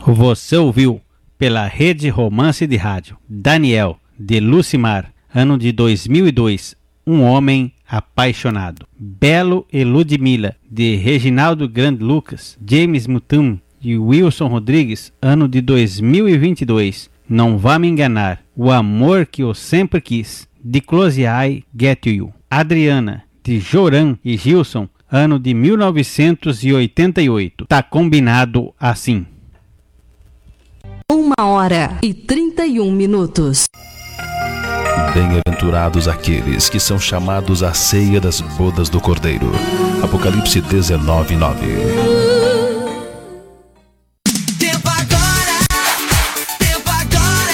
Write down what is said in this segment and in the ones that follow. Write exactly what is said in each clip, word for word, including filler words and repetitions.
Você ouviu pela Rede Romance de Rádio Daniel, de Lucimar, ano de dois mil e dois, Um Homem Apaixonado. Belo e Ludmilla, de Reginaldo Grande Lucas, James Mutum e Wilson Rodrigues, ano de dois mil e vinte e dois. Não Vá Me Enganar, O Amor Que Eu Sempre Quis, de Close I Get You. Adriana, de Joran e Gilson, ano de mil novecentos e oitenta e oito. Tá combinado assim. Uma hora e trinta e um minutos. Bem-aventurados aqueles que são chamados à ceia das bodas do Cordeiro. Apocalipse dezenove, nove. Tempo agora, tempo agora.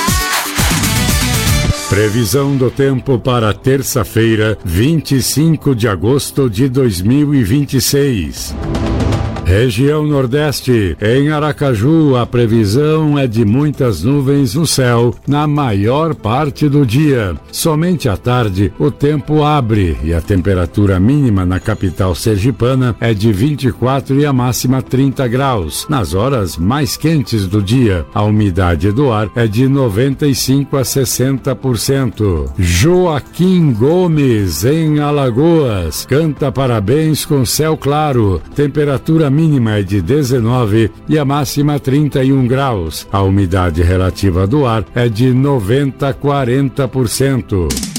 Previsão do tempo para terça-feira, vinte e cinco de agosto de dois mil e vinte e seis. Região Nordeste, em Aracaju, a previsão é de muitas nuvens no céu na maior parte do dia. Somente à tarde o tempo abre e a temperatura mínima na capital sergipana é de vinte e quatro e a máxima trinta graus. Nas horas mais quentes do dia, a umidade do ar é de noventa e cinco a sessenta por cento. Joaquim Gomes, em Alagoas, canta parabéns com céu claro. Temperatura mínima é de dezenove e a máxima trinta e um graus. A umidade relativa do ar é de noventa a quarenta por cento.